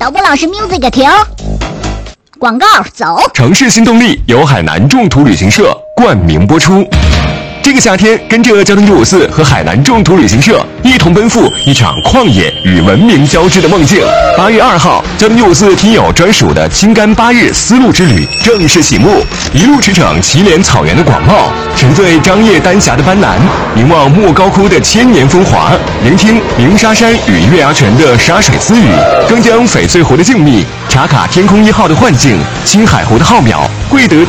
小波老师 music 停，广告走。 城市新动力由海南众途旅行社冠名播出。这个夏天，跟着交通154和海南众途旅行社一同奔赴一场旷野与文明交织的梦境。8月2号，交通154听友专属的青甘8日丝路之旅正式启幕，一路驰骋祁连草原的广袤，沉醉张掖丹霞的斑斓，凝望莫高窟的千年风华，聆听鸣沙山与月牙泉的沙水私语，更将翡翠湖的静谧、茶卡天空1号的幻境、青海湖的浩渺、贵德